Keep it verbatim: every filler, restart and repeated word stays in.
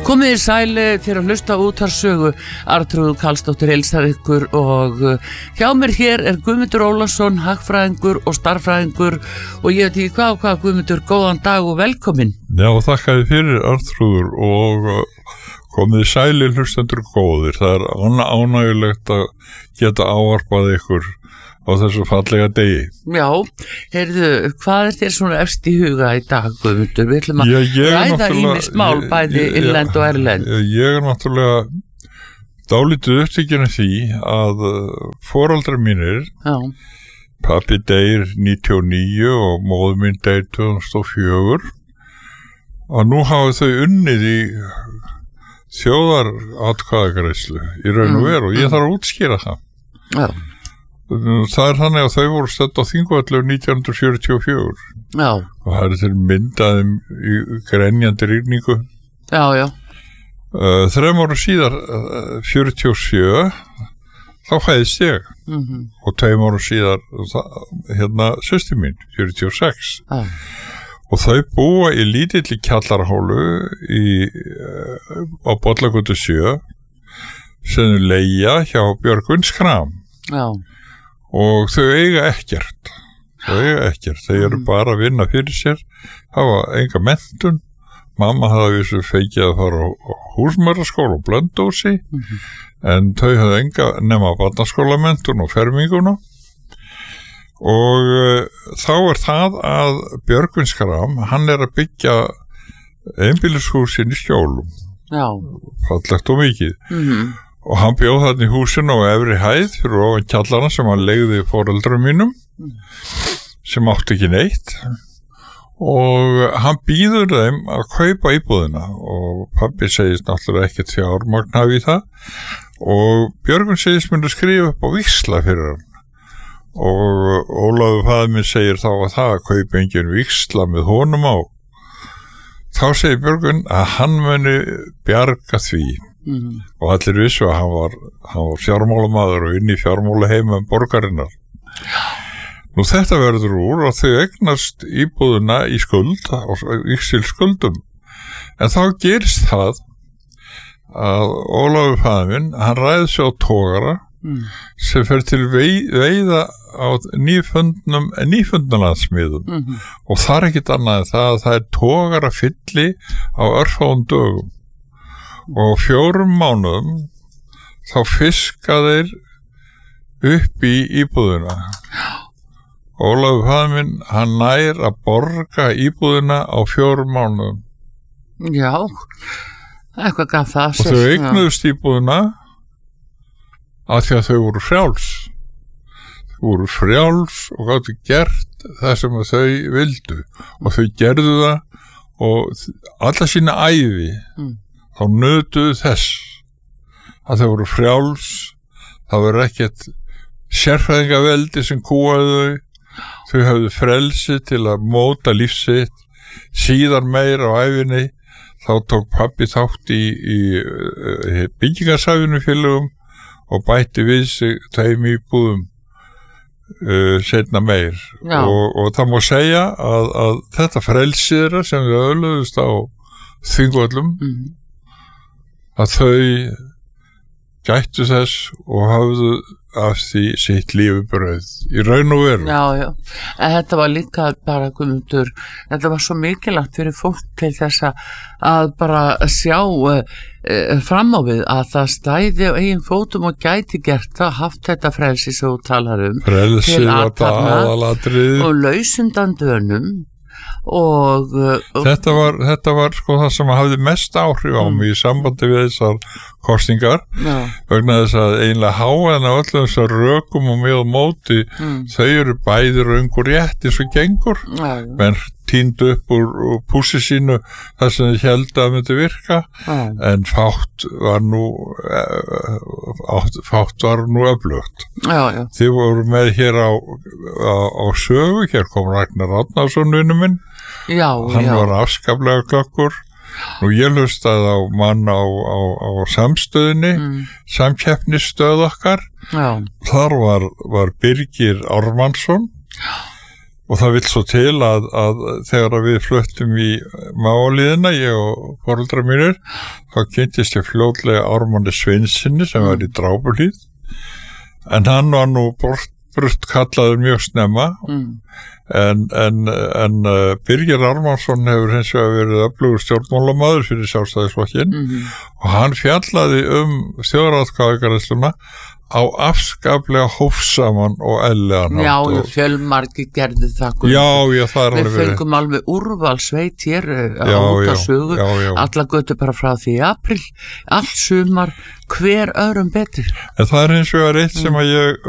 Komið í sæli til að hlusta útvarpssögu. Arnþrúður Karlsdóttir heilsar ykkur og hjá mér hér er Guðmundur Ólafsson, hagfræðingur og starffræðingur og ég veit ekki hvað og hvað. Guðmundur, góðan dag og velkomin. Já, þakka þér fyrir Arnþrúður og komið í sæli hlustendur góðir. Það er ánægjulegt að geta ávarpað ykkur á þessu fallega degi. Já, heyrðu, hvað er þér svona efst í huga í dag, Guðmundur? Við ætlum að Já, ræða ýmis mál bæði innlend og erlend. Ég er náttúrulega dálítið upptekinn af því að foreldrar mínir, Já. Pabbi deyr níutíu og níu og móðir mín deyr tvö þúsund og fjögur og nú hafa þau unnið í þjóðaratkvæðagreiðslu í raun og veru og ég þarf að útskýra það. Já. Það er þannig að þau voru stödd á Þingvelli nítján hundruð fjörutíu og fjögur. Já. Og það er til myndaðum í grenjandi rigningu. Já, já. Uh, þrem ára síðar, uh, fjörutíu og sjö, þá fæðist ég. Mm-hmm. Og tveim ára síðar, það, hérna, systir mín, fjörutíu og sex. Já. Og þau búa í lítilli kjallarahólu í, uh, á Bollagötu sjö, sem leigja hjá Björgvin Skram. Já. Og þau eiga ekkert þau eiga ekkert, þau eru bara að vinna fyrir sér, hafa enga menntun. Mamma hafði vissu feikið að fara á, á húsmæðraskóla og Blönduósi, mm-hmm. en þau hafði enga nema barnaskólamenntun og ferminguna og uh, þá er það að Björgvin Skram, hann er að byggja einbýlishúsin í Skjólum. Já. Fallegt og mikið. Mhm. Og hann bjóð þarna í húsinu á efri hæð fyrir ofan kjallarana sem hann leigði foreldrum mínum sem átti ekki neitt og hann býður þeim að kaupa íbúðina og pabbi segist náttúrulega ekkert fjármagn hafi í það og Björgvin segist myndi skrifa upp á víxla fyrir hann og Ólafur faðir minn segir þá að það að kaupa engin víxla með honum á. Þá segir Björgvin að hann muni bjarga því. Mm. Og allir vissu að hann var, hann var fjármálamaður og inn í fjármálaheimum borgarinnar. Nú þetta verður úr að þau eignast íbúðuna í skuld, í skuldum. En þá gerist það að Ólafur faðir minn, hann ræði sig á togara mm. sem fer til vei, veiða á nýfundnum, nýfundnalandsmiðum mm-hmm. og það er ekkit annað en það að það er togara fylli á örfáum dögum. Og fjórum mánuðum þá fiska þeir upp í íbúðina. Ólafur faðir minn, hann nær að borga íbúðina á fjórum mánuðum. Já, eitthvað gaf það sér. Og þau eignuðust íbúðina af því að þau voru frjáls. Þau voru frjáls og gátu gert það sem þau vildu. Og þau gerðu það og alla sína ævi. Mm. Þá nötuðu þess að þau voru frjáls, það voru ekkert sérfræðingaveldi sem kúaðu þau, þau höfðu frelsi til að móta lífsitt, síðan meir á æfinni, þá tók pabbi þátt í, í, í byggingarsafinu félögum og bætti við sig tveim íbúðum uh, seinna meir og, og það má segja að, að þetta frelsi þeirra sem við öðluðust á Þingvöllum mm. að þau gættu þess og hafðu af því sitt lífubrauð í raun og veru. Já, já, en þetta var líka bara, Guðmundur, þetta var svo mikilvægt fyrir fólk til þess að bara sjá uh, fram á við að það stæði á eigin fótum og gæti gert það, haft þetta frelsi sem þú talar um. Frelsi var það aðalatriði. Og lausundan dönum. Og, og þetta var, þetta var sko það sem hafði mest áhrif á mig mm. í sambandi við þessar kostingar ja. Vegna þess að einlega háan af öllum þessar rökum og með og móti mm. þau eru bæði röngur rétt eins og gengur ja. Menn tíndu upp úr, úr pússi sínu þar sem þau héldu að myndi virka ja. En fátt var nú fátt var nú öflugt ja, ja. Þið voru með hér á, á, á sögu, hér kom Ragnar Árnason vinur minn. Já, hann já. var afskaplega klokkur og ég hlustaði á mann á, á, á samstöðinni mm. samkeppnisstöð okkar já. Þar var, var Birgir Ármannsson og það vill svo til að, að þegar við fluttum í Máliðina, ég og foreldrar mínir, þá kynntist ég fljótlega Ármanni Sveinsinni sem var í Drápuhlíð, en hann var nú bort, brust kallaður mjög snemma, mm. en, en, en uh, Birgir Ármannsson hefur hins vegar verið öflugur stjórnmálamaður fyrir Sjálfstæðisflokkinn mm-hmm. og hann fjallaði um þjóðaratkvæðagreiðsluna á afskaplega hófsaman og eðlilegan hátt. Já, og fjölmargir gerðu það. Já, já, það er Við alveg verið. fengum alveg úrvalsveit hér á Já, út já, af sögu, já, já. alla götu bara frá því í apríl, allt sumar, hver öðrum betur. En það er hins vegar eitt sem að ég